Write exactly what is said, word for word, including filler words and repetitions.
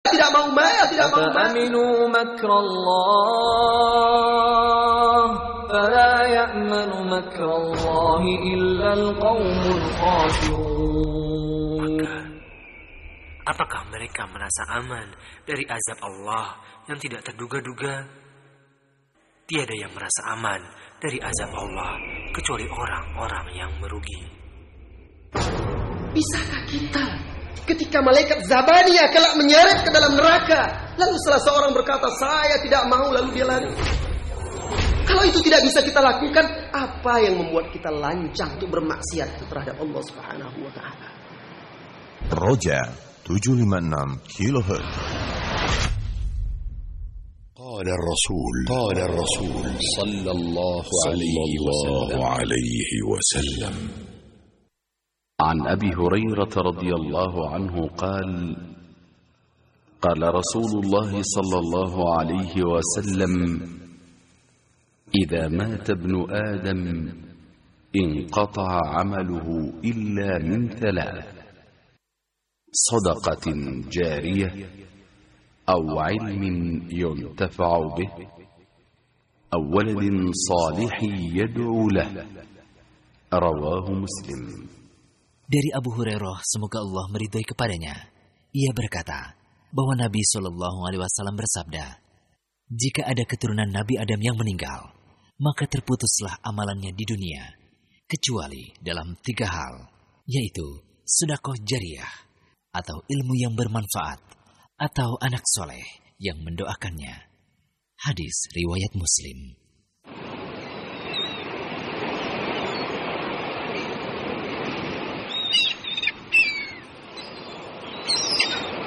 tidak mau maya, tidak mau maya. Aminu makrallah, fala ya'manu makrallahi illa al-qawmul khasirun. Apakah mereka merasa aman dari azab Allah yang tidak terduga-duga? Tiada yang merasa aman dari azab Allah kecuali orang-orang yang merugi. Bisakah kita ketika malaikat Zabaniyah kelak menyeret ke dalam neraka, lalu salah seorang berkata, saya tidak mau, lalu dia lari? Kalau itu tidak bisa kita lakukan, apa yang membuat kita lancang untuk bermaksiat terhadap Allah Subhanahu wa taala? Roja tujuh lima enam kilohertz. قال الرسول قال الرسول صلى الله عليه وسلم عن أبي هريرة رضي الله عنه قال قال رسول الله صلى الله عليه وسلم إذا مات ابن آدم انقطع عمله إلا من ثلاث: صدقة جارية أو علم ينتفع به أو ولد صالح يدعو له. رواه مسلم. Dari Abu Hurairah, semoga Allah meridhai kepadanya, ia berkata bahwa Nabi Shallallahu Alaihi Wasallam bersabda, jika ada keturunan Nabi Adam yang meninggal, maka terputuslah amalannya di dunia, kecuali dalam tiga hal, yaitu sedekah jariyah, atau ilmu yang bermanfaat, atau anak soleh yang mendoakannya. Hadis riwayat Muslim.